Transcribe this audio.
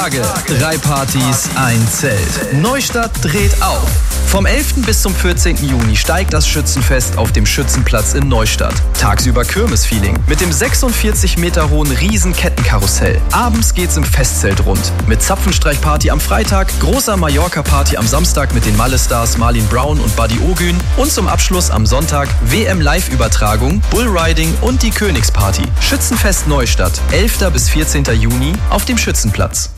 Tage, 3 Partys, ein Zelt. Neustadt dreht auf. Vom 11. bis zum 14. Juni steigt das Schützenfest auf dem Schützenplatz in Neustadt. Tagsüber Kirmesfeeling mit dem 46 Meter hohen Riesenkettenkarussell. Abends geht's im Festzelt rund. Mit Zapfenstreichparty am Freitag, großer Mallorca-Party am Samstag mit den Malle-Stars Marlin Brown und Buddy Ogün und zum Abschluss am Sonntag WM-Live-Übertragung, Bullriding und die Königsparty. Schützenfest Neustadt, 11. bis 14. Juni auf dem Schützenplatz.